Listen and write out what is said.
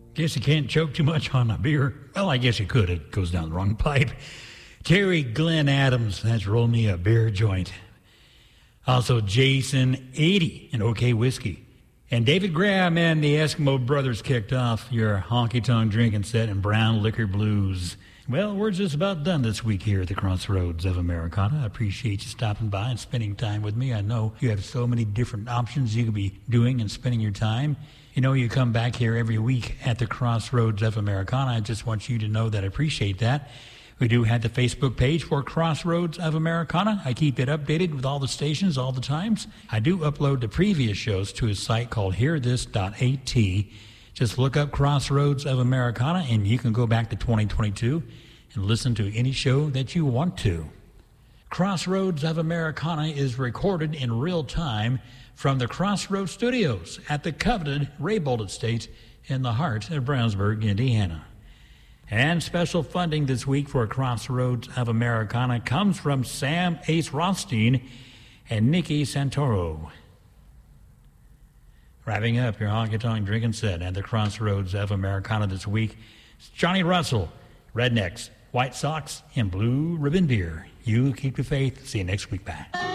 Guess you can't choke too much on a beer. Well, I guess you could. It goes down the wrong pipe. Terry Glenn Adams, that's Roll Me a Beer Joint. Also Jason 80 and OK Whiskey. And David Graham and the Eskimo Brothers kicked off your honky-tonk drinking set in Brown Liquor Blues. Well, we're just about done this week here at the Crossroads of Americana. I appreciate you stopping by and spending time with me. I know you have so many different options you could be doing and spending your time. You know, you come back here every week at the Crossroads of Americana. I just want you to know that I appreciate that. We do have the Facebook page for Crossroads of Americana. I keep it updated with all the stations all the times. I do upload the previous shows to a site called hearthis.at. Just look up Crossroads of Americana and you can go back to 2022 and listen to any show that you want to. Crossroads of Americana is recorded in real time from the Crossroads Studios at the coveted Raybould Estate in the heart of Brownsburg, Indiana. And special funding this week for Crossroads of Americana comes from Sam Ace Rothstein and Nikki Santoro. Wrapping up your honky-tonk drinking set at the Crossroads of Americana this week, it's Johnny Russell, Rednecks, White Sox, and Blue Ribbon Beer. You keep the faith. See you next week. Bye.